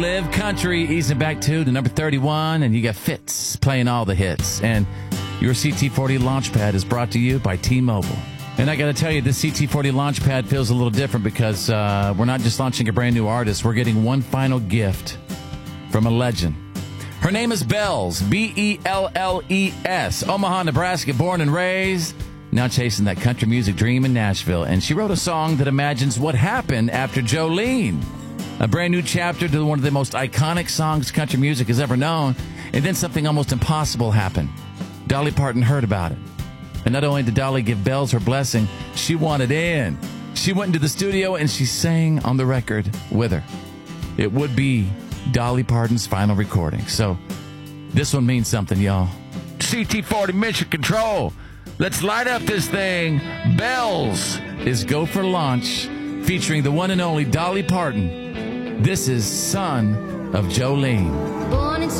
Live Country, easing back to number 31, and you got Fitz playing all the hits. And your CT40 Launchpad is brought to you by T-Mobile. And I got to tell you, this CT40 Launchpad feels a little different because we're not just launching a brand new artist. We're getting one final gift from a legend. Her name is Bells, B-E-L-L-E-S, Omaha, Nebraska, born and raised, now chasing that country music dream in Nashville. And she wrote a song that imagines what happened after Jolene. A brand new chapter to one of the most iconic songs country music has ever known. And then something almost impossible happened. Dolly Parton heard about it. And not only did Dolly give Bells her blessing, she wanted in. She went into the studio and she sang on the record with her. It would be Dolly Parton's final recording. So this one means something, y'all. CT40 Mission Control. Let's light up this thing. Bells is Go for Launch, featuring the one and only Dolly Parton. This is Son of Jolene. Born in